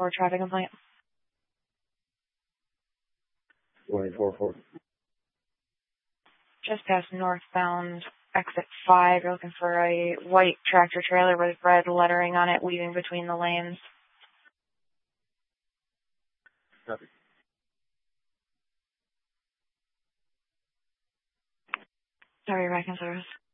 for a traffic complaint. 24-4. Just past northbound exit 5. You're looking for a white tractor trailer with red lettering on it weaving between the lanes. Copy. Sorry, back in service.